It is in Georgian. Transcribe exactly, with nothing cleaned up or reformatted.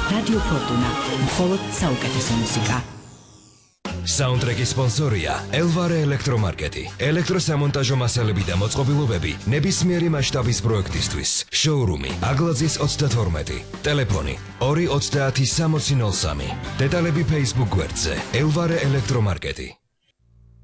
რადიო ფორტუნა, მხოლოდ საუკეთესო მუსიკა. საუნდტრეკის სპონსორია ელვარე ელექტრომარკეტი. ელექტროსამონტაჟო მასალები და მოწყობილობები ნებისმიერი მასშტაბის პროექტისთვის. შოურუმი აგლაძის ოცდათორმეტი. ტელეფონი ორი ოცდაათი სამოცი ნოლ სამი. დეტალები Facebook გვერდზე ელვარე ელექტრომარკეტი.